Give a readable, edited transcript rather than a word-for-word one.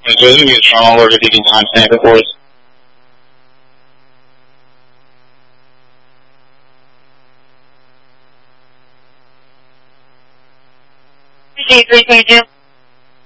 So there's going to be a strong alert if you can timestamp it for us. G322.